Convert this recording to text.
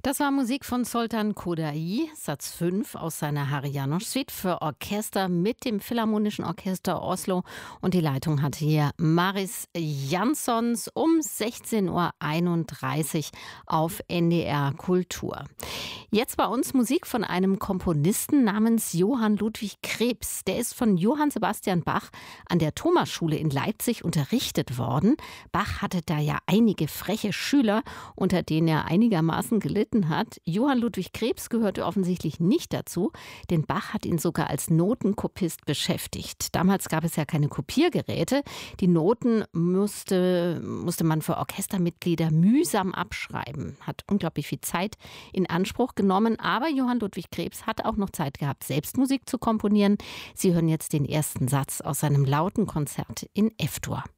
Das war Musik von Zoltán Kodály, Satz 5 aus seiner Harry János Suite für Orchester mit dem Philharmonischen Orchester Oslo. Und die Leitung hat hier Maris Jansons um 16:31 Uhr auf NDR Kultur. Jetzt bei uns Musik von einem Komponisten namens Johann Ludwig Krebs. Der ist von Johann Sebastian Bach an der Thomasschule in Leipzig unterrichtet worden. Bach hatte da ja einige freche Schüler, unter denen er einigermaßen gelitten hat. Johann Ludwig Krebs gehörte offensichtlich nicht dazu, denn Bach hat ihn sogar als Notenkopist beschäftigt. Damals gab es ja keine Kopiergeräte. Die Noten musste man für Orchestermitglieder mühsam abschreiben. Hat unglaublich viel Zeit in Anspruch genommen. Aber Johann Ludwig Krebs hat auch noch Zeit gehabt, selbst Musik zu komponieren. Sie hören jetzt den ersten Satz aus seinem Lautenkonzert in F-Dur.